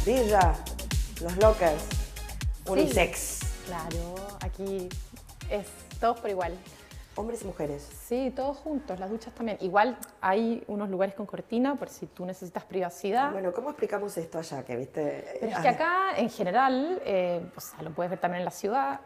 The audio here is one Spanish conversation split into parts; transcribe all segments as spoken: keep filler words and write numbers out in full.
Villa, los lockers, unisex. Sí, claro, aquí es todos por igual. Hombres y mujeres. Sí, todos juntos, las duchas también. Igual hay unos lugares con cortina por si tú necesitas privacidad. Bueno, ¿cómo explicamos esto allá? Que viste. Pero es que acá, en general, eh, o sea, lo puedes ver también en la ciudad,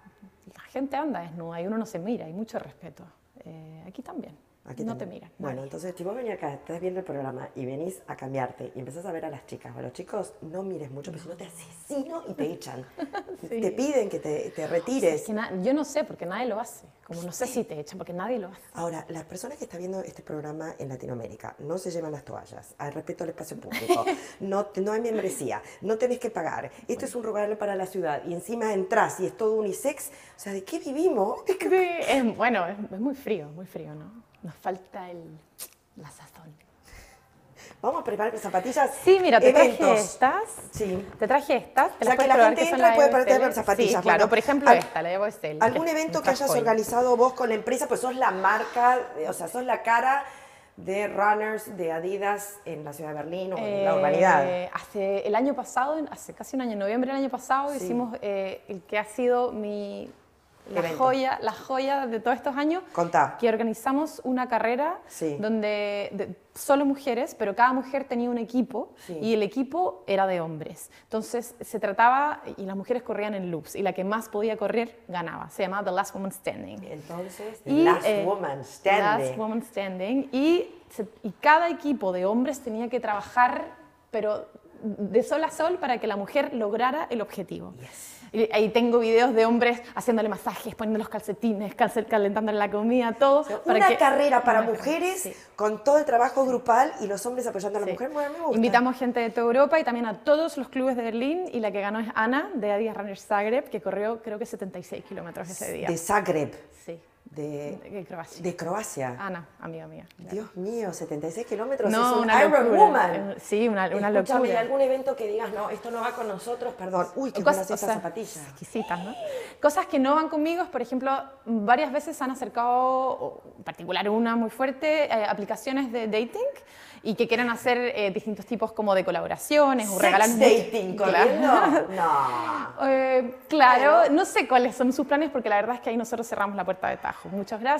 la gente anda desnuda y uno no se mira, hay mucho respeto. Eh, aquí también. Aquí no también. te miran. Bueno, nadie. entonces si vos venís acá, estás viendo el programa y venís a cambiarte y empezás a ver a las chicas o a los chicos, no mires mucho, porque si no te asesino y te echan. Sí. Te piden que te, te O sea, retires. es que na- yo no sé, porque nadie lo hace. Como no sé si te echan, porque nadie lo hace. Ahora, las personas que están viendo este programa en Latinoamérica no se llevan las toallas, al respeto al espacio público, no, no hay membresía, no tenés que pagar, esto es un lugar para la ciudad y encima entrás y es todo unisex, o sea, ¿de qué vivimos? Sí, es, bueno, es, es muy frío, muy frío, ¿no? Nos falta el, la sazón. Vamos a preparar zapatillas. Sí, mira, te traje eventos. estas. Sí. Te traje estas. O Te sea, las que puedes la probar, gente que son entra y las puede de perder Boestel. zapatillas. Sí, claro, Bueno, por ejemplo al- esta, la de Boestel. ¿Algún es evento un que hayas cajón. organizado vos con la empresa? Pues sos la marca, eh, o sea, sos la cara de runners de Adidas en la ciudad de Berlín o en la Eh, urbanidad. Hace el año pasado, hace casi un año, en noviembre del año pasado, Sí. hicimos eh, el que ha sido mi la Evento. joya, la joya de todos estos años. Contá. Que organizamos una carrera Sí. donde de- solo mujeres, pero cada mujer tenía un equipo Sí. y el equipo era de hombres. Entonces se trataba y las mujeres corrían en loops y la que más podía correr ganaba. Se llamaba The Last Woman Standing. Entonces, The Y, Last eh, Woman Standing. Last Woman Standing. Y, se- y cada equipo de hombres tenía que trabajar, pero de sol a sol, para que la mujer lograra el objetivo. Y ahí tengo videos de hombres haciéndole masajes, poniendo los calcetines, calce- calentándole la comida, todo. para Una que- carrera para una carrera, mujeres sí. con todo el trabajo grupal y los hombres apoyando a la Sí. mujer. Bueno, me gusta. Invitamos gente de toda Europa y también a todos los clubes de Berlín, y la que ganó es Ana, de Adidas Runners Zagreb, que corrió creo que setenta y seis kilómetros ese día. De Zagreb, Sí, de, de Croacia. de Croacia. Ana, amiga mía. Dios mío, setenta y seis kilómetros, No, es un una Iron locura. Woman. Eh, Sí, una, una Escúchame, ¿y locura. algún evento que digas, no, esto no va con nosotros? Perdón. Uy, qué Cosas- buenas o estas sea, zapatillas. exquisitas, ¿no? Cosas que no van conmigo, por ejemplo, varias veces han acercado, o en particular una muy fuerte, eh, aplicaciones de dating y que quieren hacer eh, distintos tipos como de colaboraciones o regalar Sex mucho- dating, Claro. corriendo. No. Eh, claro, no sé cuáles son sus planes porque la verdad es que ahí nosotros cerramos la puerta de tajo. Muchas gracias.